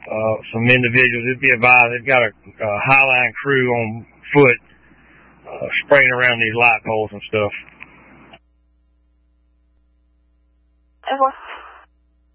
some individuals. It'd be advised they've got a Highline crew on foot spraying around these light poles and stuff. Okay.